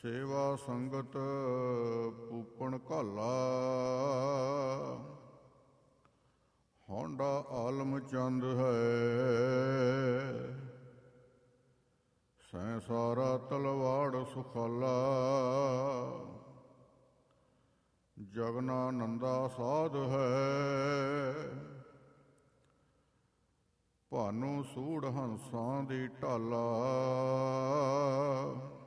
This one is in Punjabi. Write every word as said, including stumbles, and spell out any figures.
ਸੇਵਾ ਸੰਗਤ ਪੂਪਣ ਘਾਲਾ, ਹੌਂਡਾ ਆਲਮ ਚੰਦ ਹੈ। ਸੈਂ ਸਾਰਾ ਤਲਵਾੜ ਸੁਖਾਲਾ, ਜਗਨਾ ਨੰਦਾ ਸਾਧ ਹੈ। ਭਾਨੂ ਸੂੜ ਹੰਸਾਂ ਦੀ ਢਾਲਾ,